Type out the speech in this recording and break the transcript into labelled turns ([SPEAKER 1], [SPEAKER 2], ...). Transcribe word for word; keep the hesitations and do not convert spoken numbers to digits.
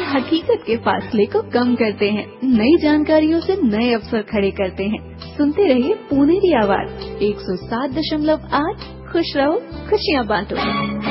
[SPEAKER 1] हकीकत के फासले को कम करते हैं, नई जानकारियों से नए अवसर खड़े करते हैं। सुनते रहिए पुनेरी आवाज एक सौ सात दशमलव आठ। खुश रहो, खुशियाँ बांटो।